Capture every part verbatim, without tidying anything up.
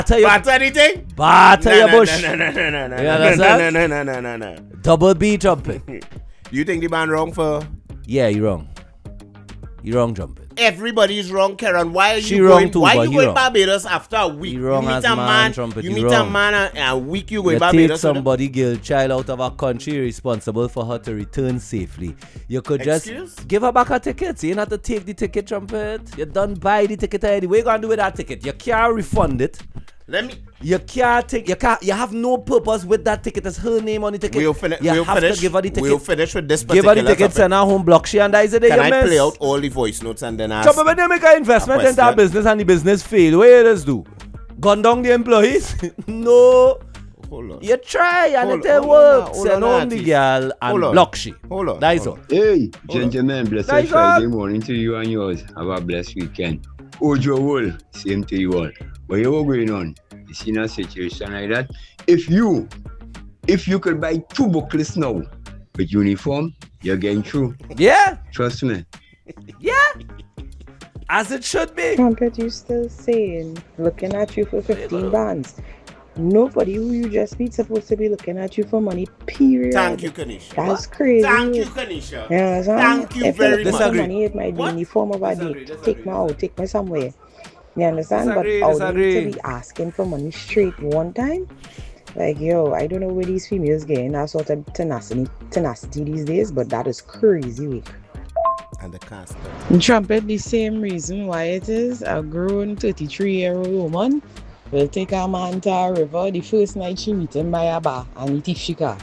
your, Batter anything? batter No, your no, bush. No, no, no, no, no, You no, understand? no, no, no, no, no, no. Double B trumpet. You think the man wrong for? Yeah, you wrong. You wrong trumpet. Everybody's wrong, Karen. Why are you She going? wrong too, why but you he going wrong. Barbados after a week? He wrong you meet as a man, man. trumpet, you he meet wrong. a man and a week you going You Barbados. take somebody, girl, child out of a country responsible for her to return safely. You could just Excuse? give her back her tickets. You don't have to take the ticket, trumpet. You don't buy the ticket already. What you gonna do with that ticket? You can't refund it. Let me. You can't take. You can't. You have no purpose with that ticket. There's her name on the ticket. We'll, fini- you we'll have finish. to give her the ticket. We'll finish with this Give her particular the ticket, topic. send her home, block she and is it there Can you I miss? play out all the voice notes and then ask? Trumpet, when you make an investment a into a question? business and the business fail, what you just do? Gun down the employees? No. Hold on. You try and Hold- it ain't hold on work. now, hold Send on home now, the Atif. girl and Hold on. block she. Hold on. That is hold all. Hey, gentlemen, blessed Nice Friday one. morning to you and yours. Have a blessed weekend. Ojo Wool, same to you all. But you what going on? You see in a situation like that? If you, if you could buy two booklets now with uniform, you're getting through. Yeah. Trust me. Yeah. As it should be. Trumpet, you still saying, looking at you for fifteen bands. Nobody who you just meet supposed to be looking at you for money, period. Thank you, Kanisha. That's crazy. Thank you, Kanisha. You understand? Thank you if very you're looking much. for Disagree. money, it might be What? in the form of a Disagree, date. disagree. Take me out, take me somewhere. You understand? Disagree, but out disagree. to be asking for money straight one time, like, yo, I don't know where these females getting that sort of tenacity, tenacity these days, but that is crazy weak. And the cast. Trumpet, the same reason why it is a grown thirty-three-year-old woman will take a man to a river the first night she meet him by a bar and he thief she car.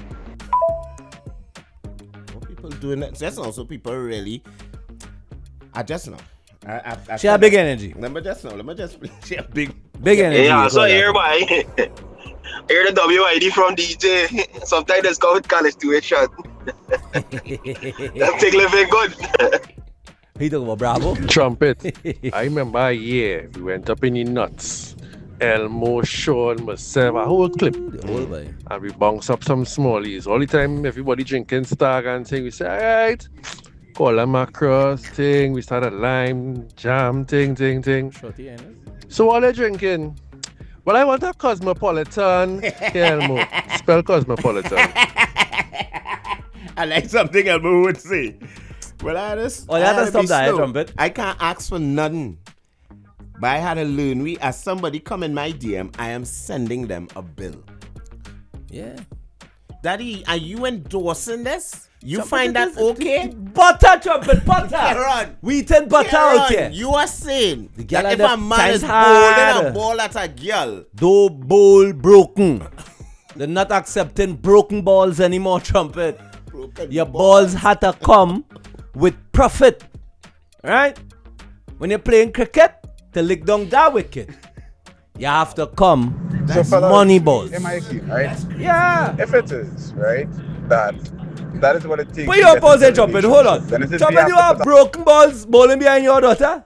What people doing that? Just also people really. I just know. I, I, I She have big energy. Let me just know. Let me just. She have big. Big energy. Yeah, you so call here, that. boy. Here the W I D from D J. Sometimes it's come with college tuition. That thing living good. He talking about Bravo. Trumpet. I remember a year we went up in the nuts. Elmo, Sean, myself, a whole clip. The whole way. And we bounce up some smallies. All the time, everybody drinking Stag and thing. We say, alright, call them across thing. We start a lime, jam, thing, thing, thing. Shorty, ain't it? So while they're drinking, well, I want a Cosmopolitan. Yeah, Elmo, spell Cosmopolitan. I like something Elmo would say. Well, I just. Oh, you I have to had stop be that, eh, slow. Trumpet? I can't ask for nothing. But I had to learn. We, as somebody come in my D M, I am sending them a bill. Yeah. Daddy, are you endorsing this? You Trumpet, find it that is- okay? Butter, trumpet, butter. Karen, We eating butter out Karen, here. you are saying The girl that at if the a man times is hard. bowling a ball at a girl, Though bowl broken. They're not accepting broken balls anymore, trumpet. broken Your ball. balls had to come with profit. Right? When you're playing cricket, to lick down that wicket, you have to come That's fellas, money balls. M I Q, right? Yeah. If it is, right, that that is what it takes. Put to your get pause into there, a trumpet. Hold on. relationship, then it is we Trumpet, you to have put broken balls bowling behind your daughter?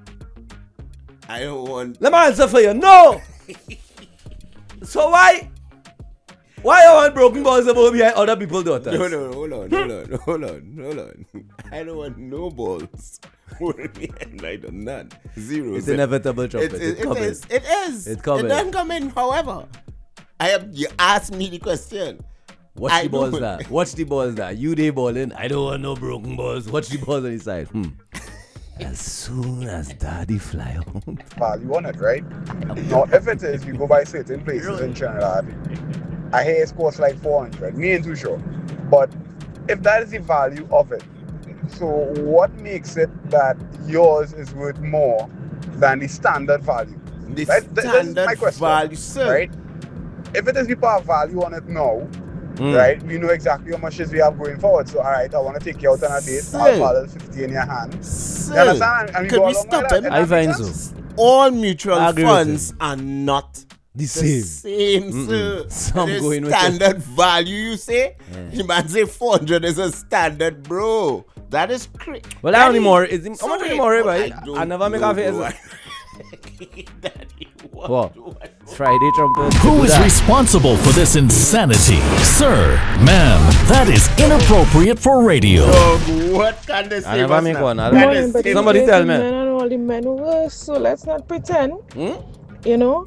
I don't want. Let me answer for you. No. So why? Why you want broken balls bowling behind other people's daughters? No, no, hold on, hold on, hold on, hold on. I don't want no balls. I do none. Zero. It's zero. inevitable, trumpet. It, It's it, it coming. is. It is. It's coming. It doesn't come in. However, I have. You asked me the question. Watch I the balls don't- there. Watch the balls there. You they balling. I don't want no broken balls. Watch the balls on the side. Hmm. As soon as daddy fly home. value on it, right? Now, if it is, you go by certain places in Trinidad. I hear it costs like four hundred. Me ain't too sure. But if that is the value of it, so what makes it that yours is worth more than the standard value? The Right? Th- this is standard my question, value, sir. Right? If it is the power value on it now, Mm. right? We know exactly how much is we have going forward. So, all right, I want to take you out on a date. Sir. I'll follow fifty in your hand. Sir, You understand? And we could go we along stop like that. him? And I that makes find sense. so. All mutual I agree with funds are not The the same. same, sir. Some It is going with standard value, you say? Yeah. The man say four hundred is a standard, bro. That is crazy. Well, how many more? Is it, how much more, I, right? don't I never make know, a face. bro. Daddy, what? What? do I- It's Friday, trumpet. Who Do is that. responsible for this insanity? Sir, ma'am, that is inappropriate for radio. Dog, what can they say? I never us make now? one. I That don't- is Somebody simple. tell me. Men and all the men worse, so let's not pretend. Hmm? You know,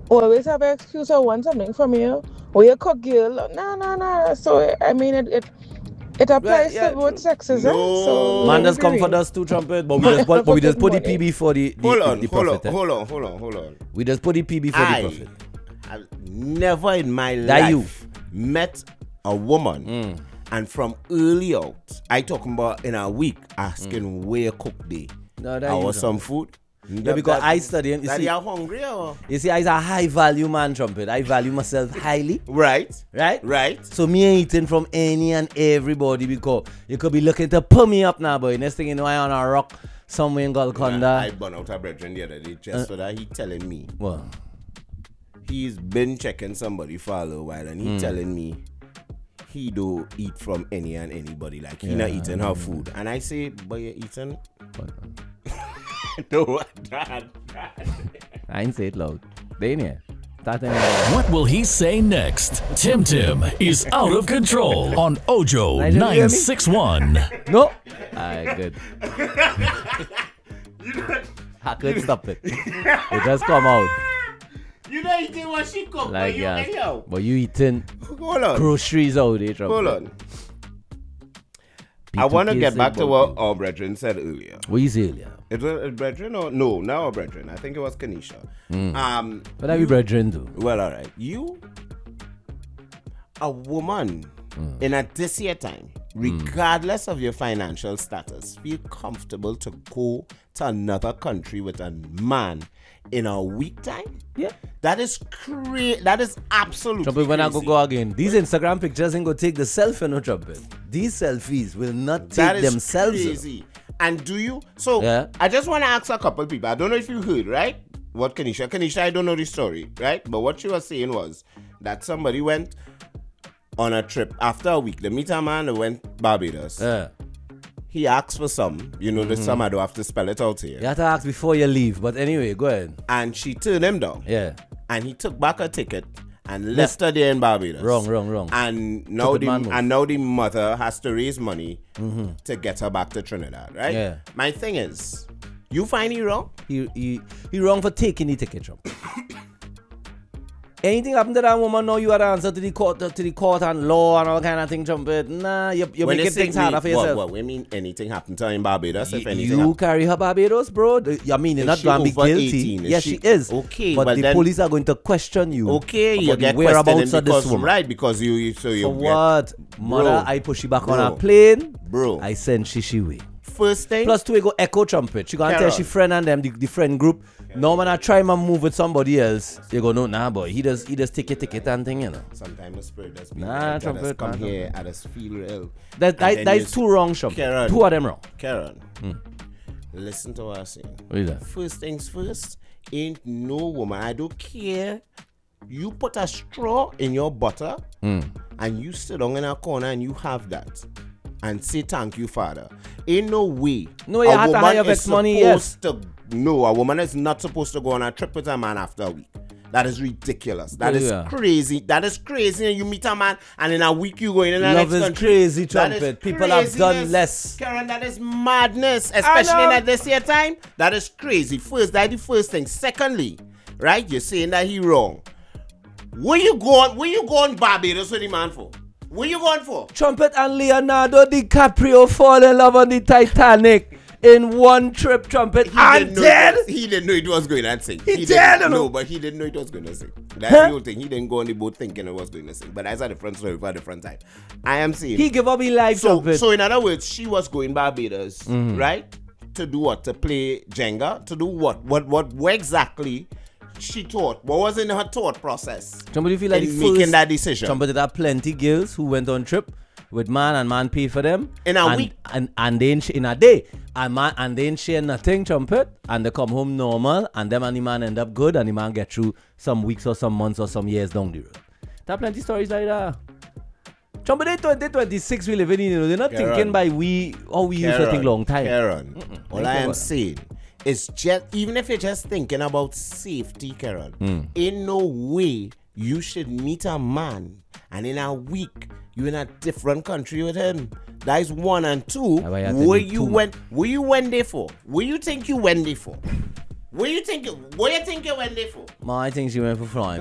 always have an excuse or want something from you. Or you cook girl. Nah, nah, nah. So, I mean, it it, it applies yeah, to both sexes. No. Eh? So, Man we just come agree. for us too, Trumpet. But we just put, but we just put the P B for the, the, Hold the, on, the hold prophet. on, eh? hold on, hold on, hold on. We just put the P B for I, the prophet. I've never in my That you. life met a woman Mm. and from early out, I talking about in a week, asking where cook day. No, that I you was don't. some food. Yeah, because I study. You That see, you are hungry or? you see, I'm a high value man, Trumpet. I value myself highly. Right, Right? right. So me ain't eating from any and everybody because you could be looking to pull me up now, boy. Next thing you know, I on a rock somewhere in Golconda. I burned out a brethren the other day just Uh, for that. He telling me Well, he's been checking somebody for a little while and he Mm. telling me he do eat from any and anybody. Like he Yeah, not eating her mm. food. And I say, but you're eating? What? No, Dad, Dad. I ain't say it loud. They in here. Start in here. What will he say next? Tim Tim is out of control on Ojo Nigel, you hear me? nine six one. No. Alright, good. I could stop it. It just come out. You not eating what she cook, Like, but you yeah. anyhow. But you eating Hold on. groceries out there, Trumpet. Hold on. P I want to two K get say back to about what our brethren said earlier. What you say earlier? It was a brethren or no? Now our brethren. I think it was Kanisha. Mm. Um, What are we brethren do? well, all right. You, a woman, Mm. in a this year time, regardless of your financial status, feel comfortable to go to another country with a man in a week time? Yeah. That is crazy. That is absolutely Trumpet, when I go crazy. go again, these Instagram pictures ain't go take the selfie, no, Trumpet. These selfies will not take That is themselves. crazy. And do you? So Yeah. I just want to ask a couple people. I don't know if you heard, right? What Kanisha? Kanisha, I don't know the story, right? But what she was saying was that somebody went on a trip after a week. They meet a man and went Barbados. Yeah. He asked for some. You know, the some I don't have to spell it out here. You have to ask before you leave. But anyway, go ahead. And she turned him down. Yeah. And he took back her ticket and left her there in Barbados. Wrong, wrong, wrong. And now Stupid the man move. and now the mother has to raise money to get her back to Trinidad, right? Yeah. My thing is, you find it wrong? He he he wrong for taking the ticket, Trump. Anything happen to that woman now, you have to answer to the court, to the court and law and all kind of thing, Trumpet. Nah, you, you're When making they say things harder for me- what, yourself. What, what, mean anything happened to her in Barbados? If Y- anything you happened? carry her Barbados, bro. The- I mean, you're Is not she going to be over guilty. eighteen? Is Yes, she- she is. Okay, but, but the then- police are going to question you. Okay, you about the get whereabouts questioned of this because woman. right because you, you so you For get, what? Mother, Bro. I push you back on Bro. a plane. Bro. I send Shishi way. First thing, Plus two, we go echo trumpet. She gonna tell Carol. she friend and them, the, the friend group. No man, I try my move with somebody else. You go, no, nah, boy. He does, he does take it, take it and thing, you know. sometimes the spirit does be Nah, like, let us trumpet, come nah, here, let us feel real. That, And that, then that you is two wrong, trumpet. Karen. Two of them wrong. Karen, listen to what I'm saying. What is that? First things first, ain't no woman. I don't care. You put a straw in your butter and you sit down in a corner and you have that and say thank you, Father. Ain't no way. No, you a have to woman hire is vex money, yes. supposed to- no, a woman is not supposed to go on a trip with a man after a week. That is ridiculous. That is Yeah. crazy. That is crazy. And you meet a man and in a week you go in the Love next is country. crazy, That is trumpet. People have done craziness. less. Karen, that is madness, especially know. in at this year time. That is crazy. First, that's the first thing. Secondly, right, you're saying that he wrong. Where you going? Where you going, Barbados with the man for? Where you going for? Trumpet and Leonardo DiCaprio fall in love on the Titanic in one trip, Trumpet. He And didn't know then it was, he didn't know it was going to sing. He didn't did, you know. No, but he didn't know it was going to sing. That's Huh? the whole thing. He didn't go on the boat thinking it was going to sing. But that's a different story for a different time. I am saying. he give up his life, So, Trumpet. so in other words, she was going Barbados, Mm-hmm. right? To do what? To play Jenga? To do what? What? What? What exactly? She thought. What was in her thought process? Trumpet, you feel like in the making first, that decision? Trumpet, there are plenty girls who went on trip with man and man pay for them. In a and, week. And, and then sh- in a day. And man and then share nothing, Trumpet. And they come home normal. And them and the man end up good. And the man get through some weeks or some months or some years down the road. There are plenty stories like that. Trumpet, in twenty twenty-six we live in, you know, they're not Karen. thinking by we, how we used to think long time. Karen, all Think I am about it. saying is just even if you're just thinking about safety, Karen, Hmm. in no way you should meet a man and in a week you in a different country with him. That is one and two. That's why you have to Where meet you two went? Where you went there for? Where you think you went there for? What do you think? What do you think you went there for? Ma, I think she went for flying.